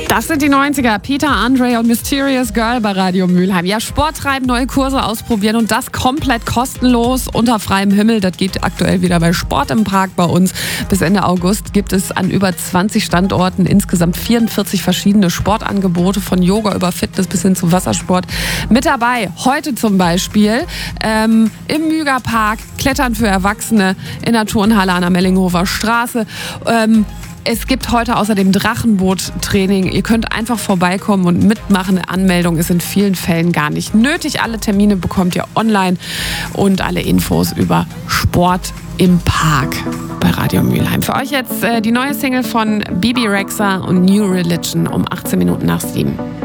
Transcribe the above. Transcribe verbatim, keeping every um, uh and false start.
Das sind die neunziger. Peter, Andre und Mysterious Girl bei Radio Mülheim. Ja, Sport treiben, neue Kurse ausprobieren und das komplett kostenlos unter freiem Himmel. Das geht aktuell wieder bei Sport im Park bei uns. Bis Ende August gibt es an über zwanzig Standorten insgesamt vierundvierzig verschiedene Sportangebote, von Yoga über Fitness bis hin zu Wassersport. Mit dabei heute zum Beispiel ähm, im Müger-Park, Klettern für Erwachsene in der Turnhalle an der Mellinghofer Straße. Ähm, Es gibt heute außerdem Drachenboot-Training. Ihr könnt einfach vorbeikommen und mitmachen. Eine Anmeldung ist in vielen Fällen gar nicht nötig. Alle Termine bekommt ihr online und alle Infos über Sport im Park bei Radio Mülheim. Für euch jetzt äh, die neue Single von Bebe Rexha und New Religion um achtzehn Minuten nach sieben.